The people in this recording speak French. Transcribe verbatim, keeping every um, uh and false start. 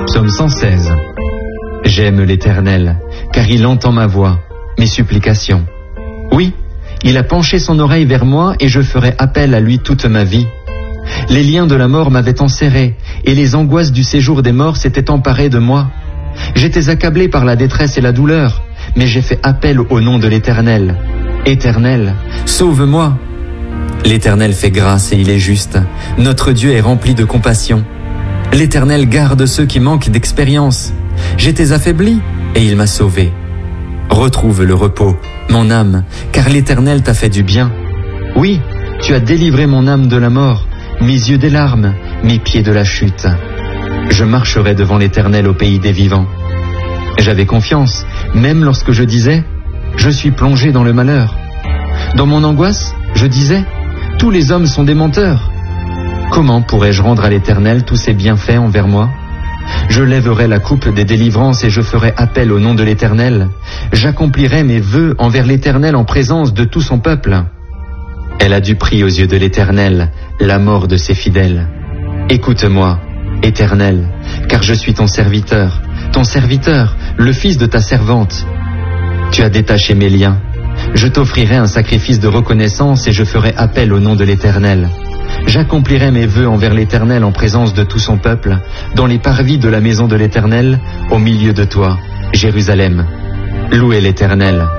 Psaume cent seize. J'aime l'Éternel, car il entend ma voix, mes supplications. Oui, il a penché son oreille vers moi et je ferai appel à lui toute ma vie. Les liens de la mort m'avaient enserré et les angoisses du séjour des morts s'étaient emparées de moi. J'étais accablé par la détresse et la douleur, mais j'ai fait appel au nom de l'Éternel. Éternel, sauve-moi. L'Éternel fait grâce et il est juste. Notre Dieu est rempli de compassion. L'Éternel garde ceux qui manquent d'expérience. J'étais affaibli et il m'a sauvé. Retrouve le repos, mon âme, car l'Éternel t'a fait du bien. Oui, tu as délivré mon âme de la mort, mes yeux des larmes, mes pieds de la chute. Je marcherai devant l'Éternel au pays des vivants. J'avais confiance, même lorsque je disais « Je suis plongé dans le malheur ». Dans mon angoisse, je disais « Tous les hommes sont des menteurs ». Comment pourrais-je rendre à l'Éternel tous ses bienfaits envers moi? Je lèverai la coupe des délivrances et je ferai appel au nom de l'Éternel. J'accomplirai mes vœux envers l'Éternel en présence de tout son peuple. Elle a du prix aux yeux de l'Éternel, la mort de ses fidèles. Écoute-moi, Éternel, car je suis ton serviteur, ton serviteur, le fils de ta servante. Tu as détaché mes liens. Je t'offrirai un sacrifice de reconnaissance et je ferai appel au nom de l'Éternel. J'accomplirai mes vœux envers l'Éternel en présence de tout son peuple, dans les parvis de la maison de l'Éternel, au milieu de toi, Jérusalem. Louez l'Éternel.